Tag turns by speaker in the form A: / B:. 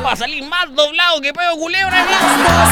A: Va a salir más doblado que peo culebra acá.